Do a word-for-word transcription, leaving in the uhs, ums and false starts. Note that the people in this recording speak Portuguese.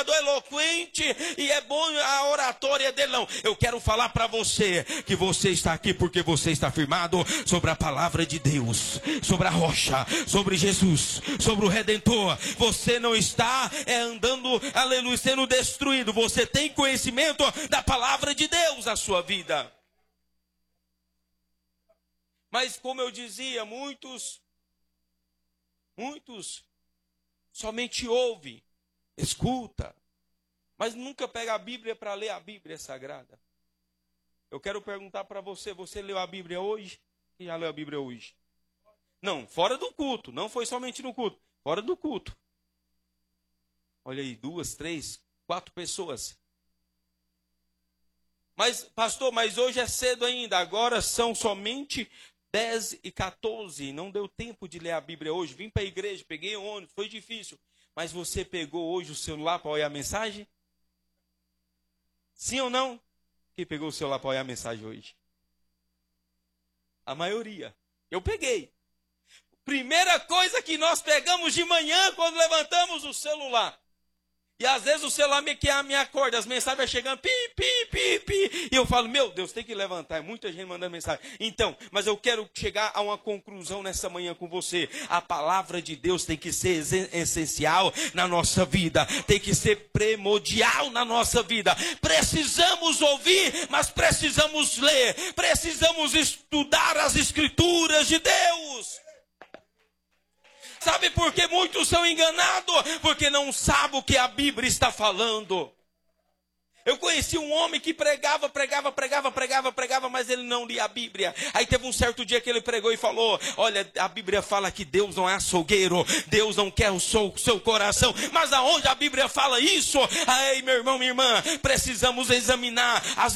pregador eloquente e é bom a oratória dele, não. Eu quero falar para você que você está aqui porque você está firmado sobre a palavra de Deus, sobre a rocha, sobre Jesus, sobre o Redentor. Você não está é, andando, aleluia, sendo destruído. Você tem conhecimento da palavra de Deus na sua vida. Mas como eu dizia, muitos, muitos somente ouvem, escuta, mas nunca pega a Bíblia para ler a Bíblia Sagrada. Eu quero perguntar para você, você leu a Bíblia hoje? Quem já leu a Bíblia hoje? Não, fora do culto, não foi somente no culto, fora do culto. Olha aí, duas, três, quatro pessoas. Mas, pastor, mas hoje é cedo ainda, agora são somente dez e quatorze, não deu tempo de ler a Bíblia hoje. Vim para a igreja, peguei o ônibus, foi difícil. Mas você pegou hoje o celular para olhar a mensagem? Sim ou não? Quem pegou o celular para olhar a mensagem hoje? A maioria. Eu peguei. Primeira coisa que nós pegamos de manhã quando levantamos o celular. E às vezes o celular me, que me acorda, as mensagens vão chegando, pi, pi, pi, pi. E eu falo, meu Deus, tem que levantar. É muita gente mandando mensagem. Então, mas eu quero chegar a uma conclusão nessa manhã com você. A palavra de Deus tem que ser essencial na nossa vida. Tem que ser primordial na nossa vida. Precisamos ouvir, mas precisamos ler. Precisamos estudar as Escrituras de Deus. Sabe por que muitos são enganados? Porque não sabem o que a Bíblia está falando. Eu conheci um homem que pregava, pregava, pregava, pregava, pregava, mas ele não lia a Bíblia. Aí teve um certo dia que ele pregou e falou, olha, a Bíblia fala que Deus não é açougueiro, Deus não quer o seu, seu coração. Mas aonde a Bíblia fala isso? Aí, meu irmão, minha irmã, precisamos examinar as